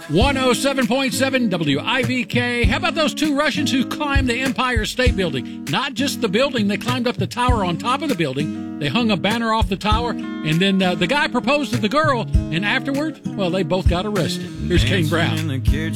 107.7 WIVK. How about those two Russians who climbed the Empire State Building? Not just the building, they climbed up the tower on top of the building. They hung a banner off the tower, and then the guy proposed to the girl, and afterward, well, they both got arrested. Here's Kane Brown.